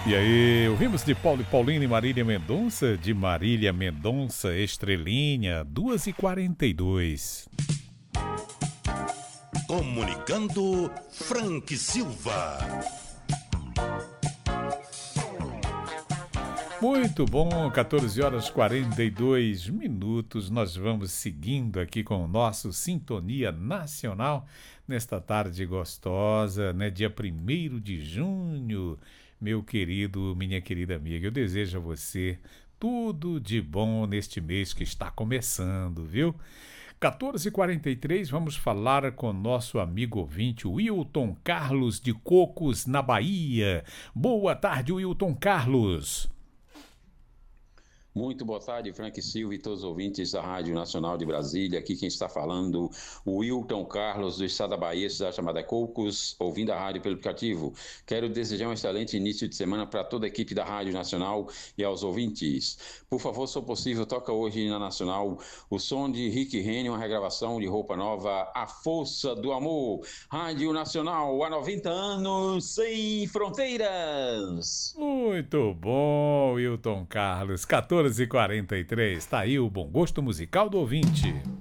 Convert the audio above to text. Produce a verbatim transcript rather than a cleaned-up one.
E aí, ouvimos de Paulo e Paulina e Marília Mendonça, de Marília Mendonça, Estrelinha, duas e quarenta e dois. Comunicando Frank Silva. Muito bom, quatorze horas e quarenta e dois minutos. Nós vamos seguindo aqui com o nosso Sintonia Nacional nesta tarde gostosa, né? Dia primeiro de junho. Meu querido, minha querida amiga, eu desejo a você tudo de bom neste mês que está começando, viu? quatorze e quarenta e três, vamos falar com nosso amigo ouvinte Wilton Carlos de Cocos, na Bahia. Boa tarde, Wilton Carlos. Muito boa tarde, Frank Silva e todos os ouvintes da Rádio Nacional de Brasília. Aqui quem está falando, o Wilton Carlos, do estado da Bahia, cidade chamada Cocos, ouvindo a rádio pelo aplicativo. Quero desejar um excelente início de semana para toda a equipe da Rádio Nacional e aos ouvintes. Por favor, se possível, toca hoje na Nacional o som de Rick Rennie, uma regravação de Roupa Nova, A Força do Amor. Rádio Nacional, há noventa anos, sem fronteiras. Muito bom, Wilton Carlos. quatorze e quarenta e três, tá aí o bom gosto musical do ouvinte.